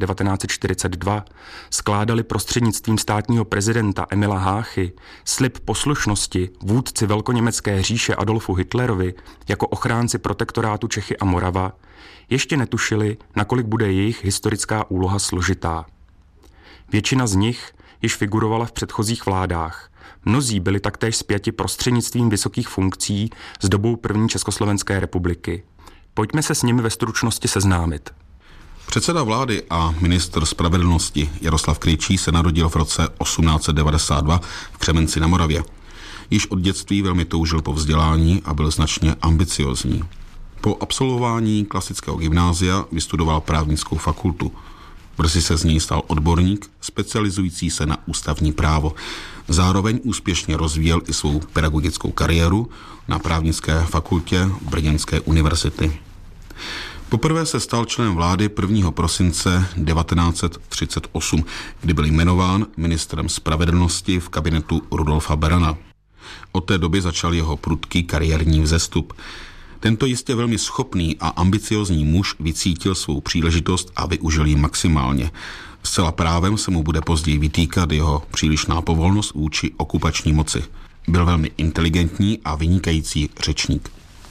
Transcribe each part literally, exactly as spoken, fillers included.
devatenáct set čtyřicet dva skládali prostřednictvím státního prezidenta Emila Háchy slib poslušnosti vůdci velkoněmecké říše Adolfu Hitlerovi jako ochránci protektorátu Čechy a Morava, ještě netušili, nakolik bude jejich historická úloha složitá. Většina z nich již figurovala v předchozích vládách. Mnozí byli taktéž spjati prostřednictvím vysokých funkcí s dobou první Československé republiky. Pojďme se s nimi ve stručnosti seznámit. Předseda vlády a ministr spravedlnosti Jaroslav Krejčí se narodil v roce osmnáct set devadesát dva v Křemenci na Moravě. Již od dětství velmi toužil po vzdělání a byl značně ambiciozní. Po absolvování klasického gymnázia vystudoval právnickou fakultu. Brzy se z něj stal odborník, specializující se na ústavní právo. Zároveň úspěšně rozvíjel i svou pedagogickou kariéru na právnické fakultě Brněnské univerzity. Poprvé se stal členem vlády prvního prosince devatenáct set třicet osm, kdy byl jmenován ministrem spravedlnosti v kabinetu Rudolfa Berana. Od té doby začal jeho prudký kariérní vzestup. Tento jistě velmi schopný a ambiciozní muž vycítil svou příležitost a využil ji maximálně. Zcela právem se mu bude později vytýkat jeho přílišná povolnost vůči okupační moci. Byl velmi inteligentní a vynikající řečník.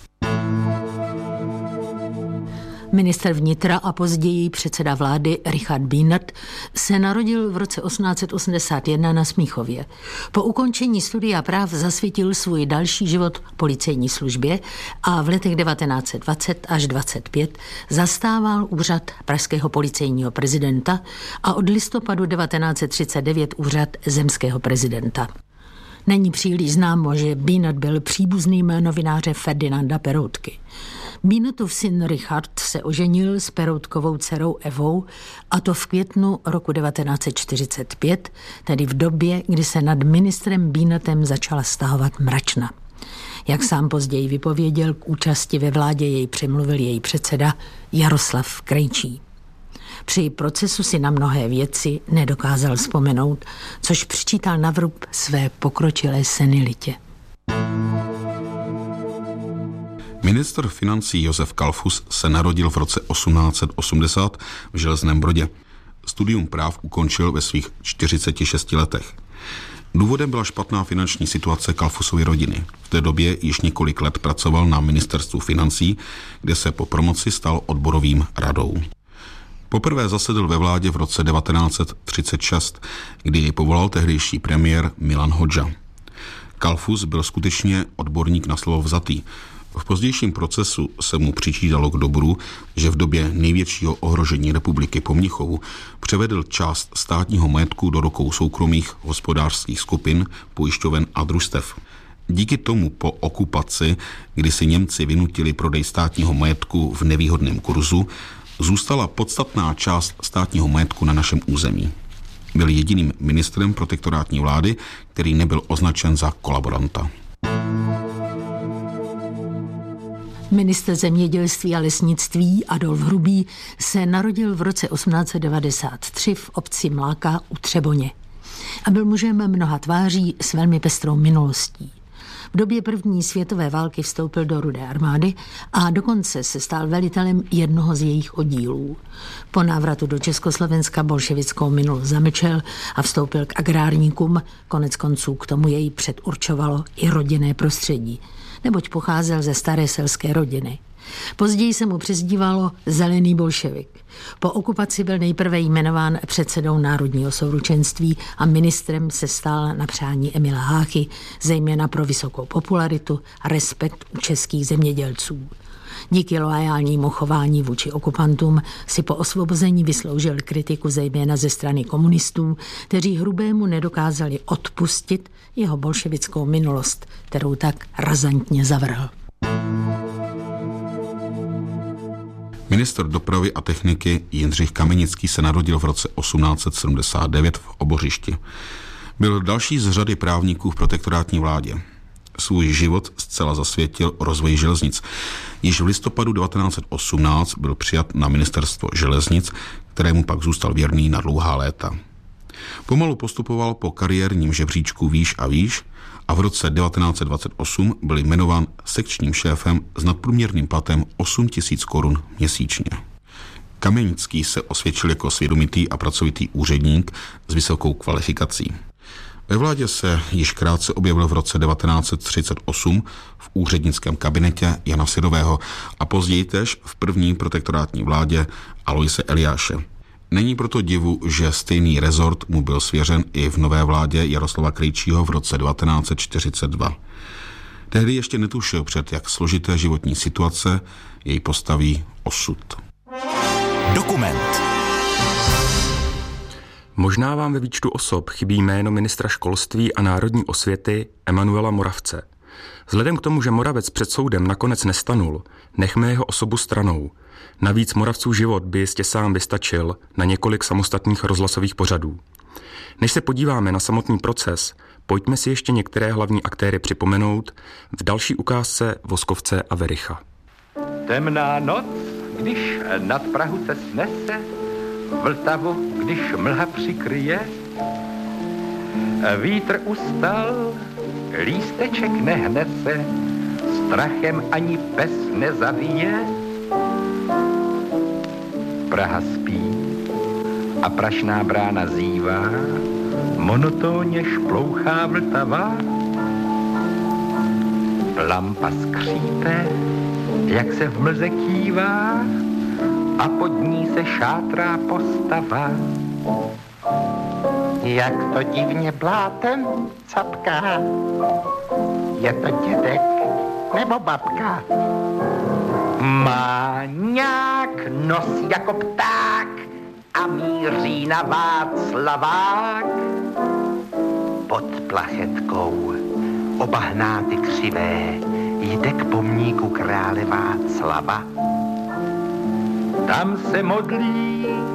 Ministr vnitra a později předseda vlády Richard Bienert se narodil v roce osmnáct set osmdesát jedna na Smíchově. Po ukončení studia práv zasvětil svůj další život policejní službě a v letech devatenáct set dvacet až dvacet pět zastával úřad pražského policejního prezidenta a od listopadu devatenáct set třicet devět úřad zemského prezidenta. Není příliš známo, že Bienert byl příbuzným novináře Ferdinanda Peroutky. Bienertův syn Richard se oženil s Peroutkovou dcerou Evou, a to v květnu roku devatenáct set čtyřicet pět, tedy v době, kdy se nad ministrem Bienertem začala stahovat mračna. Jak sám později vypověděl, k účasti ve vládě jej přemluvil její předseda Jaroslav Krejčí. Při procesu si na mnohé věci nedokázal vzpomenout, což přičítal na vrub své pokročilé senilitě. Ministr financí Josef Kalfus se narodil v roce osmnáct set osmdesát v Železném Brodě. Studium práv ukončil ve svých čtyřiceti šesti letech. Důvodem byla špatná finanční situace Kalfusovy rodiny. V té době již několik let pracoval na ministerstvu financí, kde se po promoci stal odborovým radou. Poprvé zasedl ve vládě v roce devatenáct set třicet šest, kdy jej povolal tehdejší premiér Milan Hodža. Kalfus byl skutečně odborník na slovo vzatý. V pozdějším procesu se mu přičítalo k dobru, že v době největšího ohrožení republiky po Mnichovu převedl část státního majetku do rukou soukromých hospodářských skupin, pojišťoven a družstev. Díky tomu po okupaci, kdy si Němci vynutili prodej státního majetku v nevýhodném kurzu, zůstala podstatná část státního majetku na našem území. Byl jediným ministrem protektorátní vlády, který nebyl označen za kolaboranta. Ministr zemědělství a lesnictví Adolf Hrubý se narodil v roce osmnáct set devadesát tři v obci Mláka u Třeboně a byl mužem mnoha tváří s velmi pestrou minulostí. V době první světové války vstoupil do Rudé armády a dokonce se stal velitelem jednoho z jejich oddílů. Po návratu do Československa bolševickou minulost zamlčel a vstoupil k agrárníkům, konec konců k tomu jej předurčovalo i rodinné prostředí, neboť pocházel ze staré selské rodiny. Později se mu přezdívalo Zelený bolševik. Po okupaci byl nejprve jmenován předsedou Národního souručenství a ministrem se stal na přání Emila Háchy, zejména pro vysokou popularitu a respekt u českých zemědělců. Díky loajálnímu chování vůči okupantům si po osvobození vysloužil kritiku zejména ze strany komunistů, kteří Hrubému nedokázali odpustit jeho bolševickou minulost, kterou tak razantně zavrhl. Ministr dopravy a techniky Jindřich Kamenický se narodil v roce osmnáct set sedmdesát devět v Obořišti. Byl další z řady právníků v protektorátní vládě. Svůj život zcela zasvětil rozvoji železnic. Již v listopadu devatenáct set osmnáct byl přijat na ministerstvo železnic, kterému pak zůstal věrný na dlouhá léta. Pomalu postupoval po kariérním žebříčku výš a výš a v roce devatenáct set dvacet osm byl jmenován sekčním šéfem s nadprůměrným platem osm tisíc korun měsíčně. Kamenický se osvědčil jako svědomitý a pracovitý úředník s vysokou kvalifikací. Ve vládě se již krátce objevil v roce devatenáct set třicet osm v úřednickém kabinetě Jana Syrového a později též v první protektorátní vládě Aloise Eliáše. Není proto divu, že stejný rezort mu byl svěřen i v nové vládě Jaroslava Krejčího v roce devatenáct set čtyřicet dva. Tehdy ještě netušil, před jak složité životní situace jej postaví osud. Dokument. Možná vám ve výčtu osob chybí jméno ministra školství a národní osvěty Emanuela Moravce. Vzhledem k tomu, že Moravec před soudem nakonec nestanul, nechme jeho osobu stranou. Navíc Moravcův život by jistě sám vystačil na několik samostatných rozhlasových pořadů. Než se podíváme na samotný proces, pojďme si ještě některé hlavní aktéry připomenout v další ukázce Voskovce a Vericha. Temná noc, když nad Prahu se snese, Vltavu, když mlha přikryje, vítr ustal, lísteček nehnese, strachem ani pes nezavíje. Praha spí a prašná brána zívá, monotónně šplouchá Vltava. Lampa skřípe, jak se v mlze kývá, a pod ní se šátrá postava. Jak to divně blátem capká, je to dědek nebo babka? Má nějak nos jako pták a míří na Václavák. Pod plachetkou obahnáty křivé jde k pomníku krále Václava. Tam se modlí